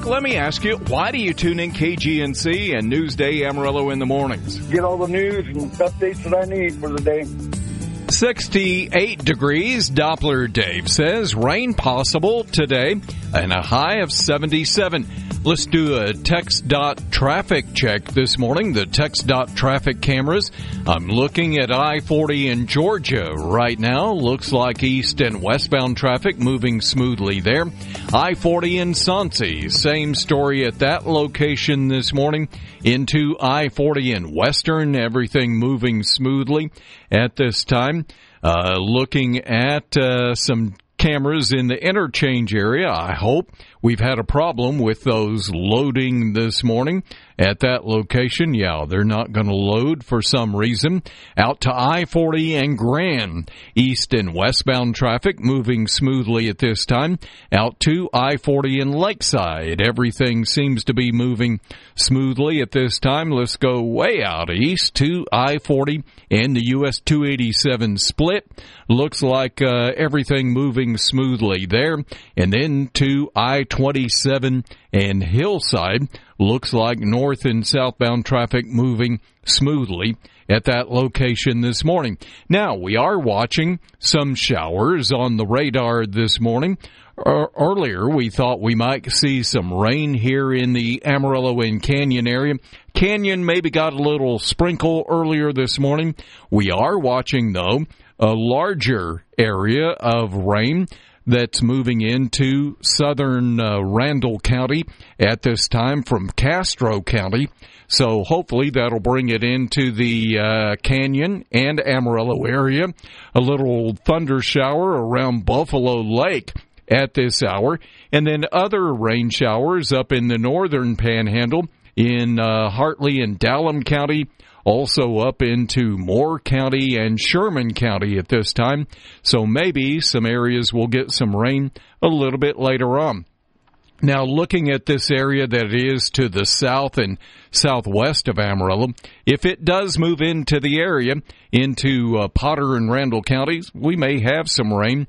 Rick, let me ask you, why do you tune in KGNC and Newsday Amarillo in the mornings? Get all the news and updates that I need for the day. 68 degrees, Doppler Dave says. Rain possible today and a high of 77. Let's do a TxDOT traffic check this morning. The TxDOT traffic cameras. I'm looking at I-40 in Georgia right now. Looks like east and westbound traffic moving smoothly there. I-40 in Soncy. Same story at that location this morning. Into I-40 in Western. Everything moving smoothly at this time. Looking at some cameras in the interchange area. I hope. We've had a problem with those loading this morning at that location. Yeah, they're not going to load for some reason. Out to I-40 and Grand. East and westbound traffic moving smoothly at this time. Out to I-40 and Lakeside. Everything seems to be moving smoothly at this time. Let's go way out east to I-40 and the US 287 split. Looks like everything moving smoothly there. And then to I-27 and Hillside. Looks like north and southbound traffic moving smoothly at that location this morning. Now, we are watching some showers on the radar this morning. Earlier, we thought we might see some rain here in the Amarillo and Canyon area. Canyon maybe got a little sprinkle earlier this morning. We are watching, though, a larger area of rain that's moving into southern Randall County at this time from Castro County. So hopefully that'll bring it into the Canyon and Amarillo area. A little thunder shower around Buffalo Lake at this hour. And then other rain showers up in the northern panhandle in Hartley and Dallam County. Also up into Moore County and Sherman County at this time. So maybe some areas will get some rain a little bit later on. Now, looking at this area that is to the south and southwest of Amarillo, if it does move into the area, into Potter and Randall counties, we may have some rain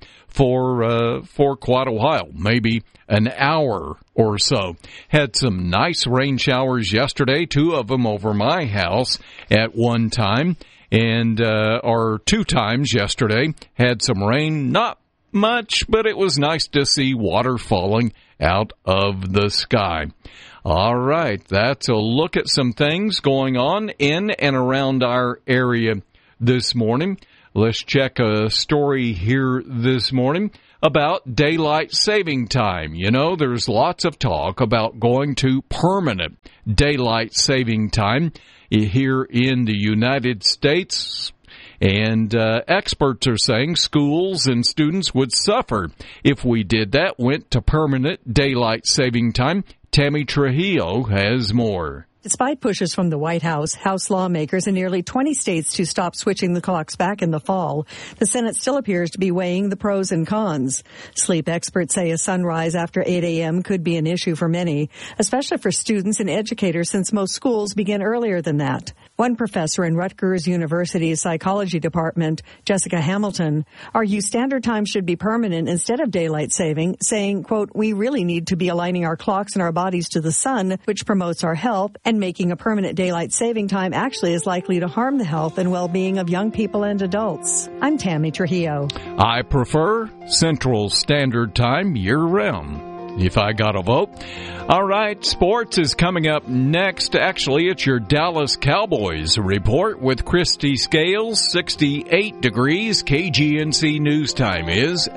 for quite a while, maybe an hour or so. Had some nice rain showers yesterday, 2 of them over my house at one time, and or 2 times yesterday. Had some rain, not much, but it was nice to see water falling out of the sky. All right, that's a look at some things going on in and around our area this morning. Let's check a story here this morning about daylight saving time. You know, there's lots of talk about going to permanent daylight saving time here in the United States. And experts are saying schools and students would suffer if we did that, went to permanent daylight saving time. Tammy Trujillo has more. Despite pushes from the White House, House lawmakers in nearly 20 states to stop switching the clocks back in the fall, the Senate still appears to be weighing the pros and cons. Sleep experts say a sunrise after 8 a.m. could be an issue for many, especially for students and educators since most schools begin earlier than that. One professor in Rutgers University's psychology department, Jessica Hamilton, argues standard time should be permanent instead of daylight saving, saying, quote, "We really need to be aligning our clocks and our bodies to the sun, which promotes our health, and making a permanent daylight saving time actually is likely to harm the health and well-being of young people and adults." I'm Tammy Trujillo. I prefer Central Standard Time year-round, if I got a vote. All right, sports is coming up next. Actually, it's your Dallas Cowboys report with Christy Scales. 68 degrees. KGNC News Time is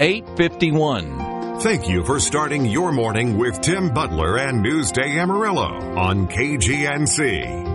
8:51. Thank you for starting your morning with Tim Butler and Newsday Amarillo on KGNC.